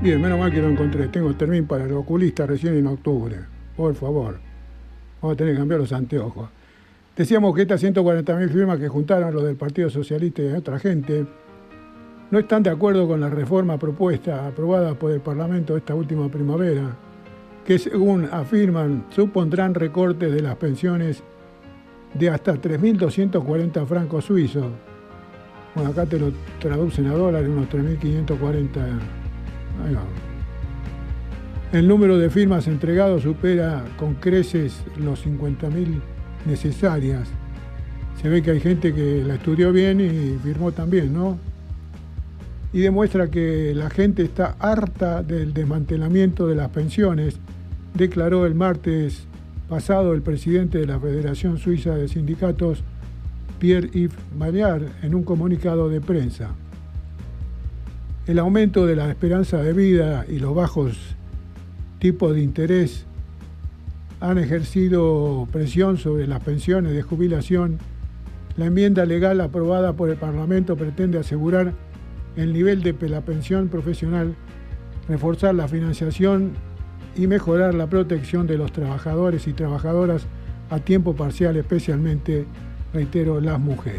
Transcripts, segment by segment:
Bien, menos mal que lo encontré. Tengo termín para el oculista recién en octubre. Por favor, vamos a tener que cambiar los anteojos. Decíamos que estas 140.000 firmas que juntaron los del Partido Socialista y de otra gente no están de acuerdo con la reforma propuesta, aprobada por el Parlamento esta última primavera, que según afirman supondrán recortes de las pensiones de hasta 3.240 francos suizos. Bueno, acá te lo traducen a dólares, unos 3.540. Ahí va. El número de firmas entregadas supera con creces los 50.000 necesarias. Se ve que hay gente que la estudió bien y firmó también, ¿no? Y demuestra que la gente está harta del desmantelamiento de las pensiones, declaró el martes pasado el presidente de la Federación Suiza de Sindicatos, Pierre-Yves Bayard, en un comunicado de prensa. El aumento de la esperanza de vida y los bajos tipos de interés han ejercido presión sobre las pensiones de jubilación. La enmienda legal aprobada por el Parlamento pretende asegurar el nivel de la pensión profesional, reforzar la financiación y mejorar la protección de los trabajadores y trabajadoras a tiempo parcial, especialmente, reitero, las mujeres.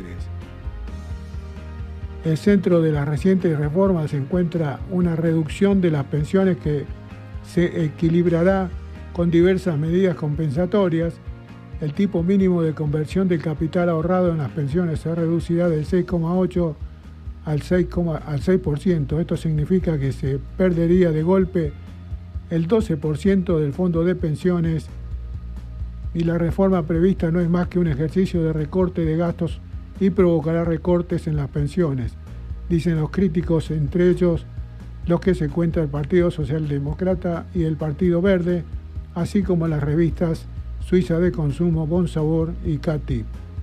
El centro de las recientes reformas se encuentra una reducción de las pensiones que se equilibrará con diversas medidas compensatorias. El tipo mínimo de conversión del capital ahorrado en las pensiones se reducirá del 6,8% al 6%. Esto significa que se perdería de golpe el 12% del fondo de pensiones y la reforma prevista no es más que un ejercicio de recorte de gastos y provocará recortes en las pensiones, dicen los críticos, entre ellos los que se cuenta el Partido Socialdemócrata y el Partido Verde, así como las revistas Suiza de Consumo, Bon Sabor y Catip.